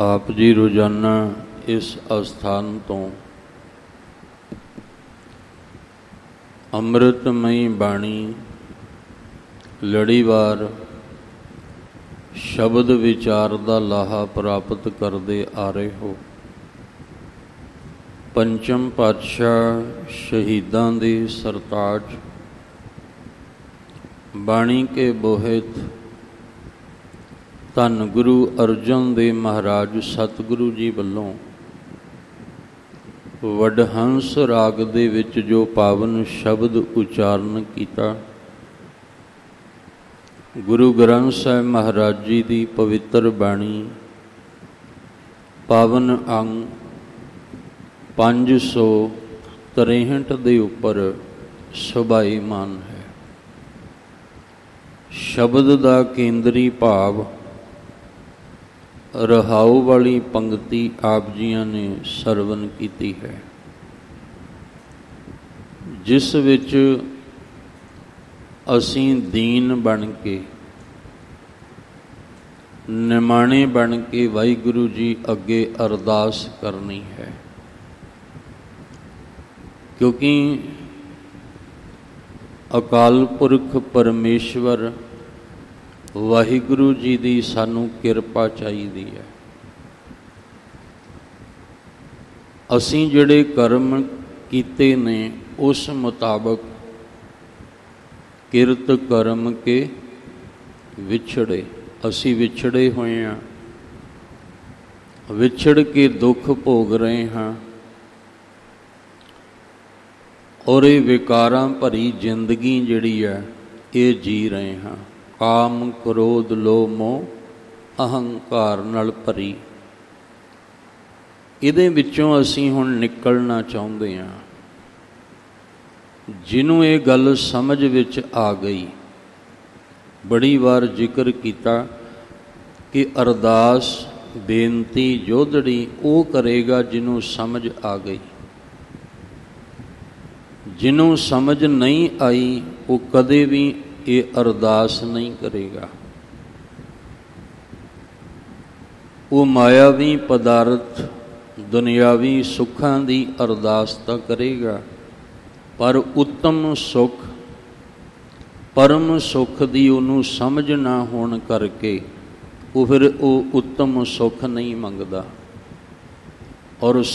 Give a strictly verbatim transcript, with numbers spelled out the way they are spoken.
ਆਪ ਜੀ ਰੋਜ਼ਾਨਾ ਇਸ ਅਸਥਾਨ ਤੋਂ ਅੰਮ੍ਰਿਤਮਈ ਬਾਣੀ ਲੜੀਵਾਰ ਸ਼ਬਦ ਵਿਚਾਰ ਦਾ ਲਾਹਾ ਪ੍ਰਾਪਤ ਕਰਦੇ ਆ ਰਹੇ ਹੋ। ਪੰਚਮ ਪਾਤਸ਼ਾਹ ਸ਼ਹੀਦਾਂ ਦੇ ਸਰਤਾਜ ਬਾਣੀ ਕੇ ਬੋਹਿਤ ਧੰਨ ਗੁਰੂ ਅਰਜਨ ਦੇਵ ਮਹਾਰਾਜ ਸਤਿਗੁਰੂ ਜੀ ਵੱਲੋਂ ਵਡਹੰਸ ਰਾਗ ਦੇ ਵਿੱਚ ਜੋ ਪਾਵਨ ਸ਼ਬਦ ਉਚਾਰਨ ਕੀਤਾ, ਗੁਰੂ ਗ੍ਰੰਥ ਸਾਹਿਬ ਮਹਾਰਾਜ ਜੀ ਦੀ ਪਵਿੱਤਰ ਬਾਣੀ ਪਾਵਨ ਅੰਗ ਪੰਜ ਸੌ ਤਰੇਹਠ ਦੇ ਉੱਪਰ ਸੁਭਾਈਮਾਨ ਹੈ। ਸ਼ਬਦ ਦਾ ਕੇਂਦਰੀ ਭਾਵ ਰਹਾਉ ਵਾਲੀ ਪੰਗਤੀ ਆਪ ਜੀਆਂ ਨੇ ਸਰਵਨ ਕੀਤੀ ਹੈ, ਜਿਸ ਵਿੱਚ ਅਸੀਂ ਦੀਨ ਬਣ ਕੇ ਨਿਮਾਣੇ ਬਣ ਕੇ ਵਾਹਿਗੁਰੂ ਜੀ ਅੱਗੇ ਅਰਦਾਸ ਕਰਨੀ ਹੈ, ਕਿਉਂਕਿ ਅਕਾਲ ਪੁਰਖ ਪਰਮੇਸ਼ਵਰ ਵਾਹਿਗੁਰੂ ਜੀ ਦੀ ਸਾਨੂੰ ਕਿਰਪਾ ਚਾਹੀਦੀ ਹੈ। ਅਸੀਂ ਜਿਹੜੇ ਕਰਮ ਕੀਤੇ ਨੇ ਉਸ ਮੁਤਾਬਕ ਕਿਰਤ ਕਰਮ ਕੇ ਵਿਛੜੇ, ਅਸੀਂ ਵਿਛੜੇ ਹੋਏ ਹਾਂ, ਵਿਛੜ ਕੇ ਦੁੱਖ ਭੋਗ ਰਹੇ ਹਾਂ ਔਰ ਇਹ ਵਿਕਾਰਾਂ ਭਰੀ ਜ਼ਿੰਦਗੀ ਜਿਹੜੀ ਹੈ ਇਹ ਜੀ ਰਹੇ ਹਾਂ। ਕਾਮ ਕ੍ਰੋਧ ਲੋਭ ਮੋਹ ਅਹੰਕਾਰ ਨਾਲ ਭਰੀ, ਇਹਦੇ ਵਿੱਚੋਂ ਅਸੀਂ ਹੁਣ ਨਿਕਲਣਾ ਚਾਹੁੰਦੇ ਹਾਂ। ਜਿਹਨੂੰ ਇਹ ਗੱਲ ਸਮਝ ਵਿੱਚ ਆ ਗਈ, ਬੜੀ ਵਾਰ ਜ਼ਿਕਰ ਕੀਤਾ ਕਿ ਅਰਦਾਸ ਬੇਨਤੀ ਜੋਦੜੀ ਉਹ ਕਰੇਗਾ ਜਿਹਨੂੰ ਸਮਝ ਆ ਗਈ। ਜਿਹਨੂੰ ਸਮਝ ਨਹੀਂ ਆਈ ਉਹ ਕਦੇ ਵੀ ਇਹ ਅਰਦਾਸ ਨਹੀਂ ਕਰੇਗਾ। ਉਹ ਮਾਇਆਵੀ ਪਦਾਰਥ ਦੁਨਿਆਵੀ ਸੁੱਖਾਂ ਦੀ ਅਰਦਾਸ ਤਾਂ ਕਰੇਗਾ, ਪਰ ਉੱਤਮ ਸੁੱਖ ਪਰਮ ਸੁੱਖ ਦੀ ਉਹਨੂੰ ਸਮਝ ਨਾ ਹੋਣ ਕਰਕੇ ਉਹ ਫਿਰ ਉਹ ਉੱਤਮ ਸੁੱਖ ਨਹੀਂ ਮੰਗਦਾ। ਔਰ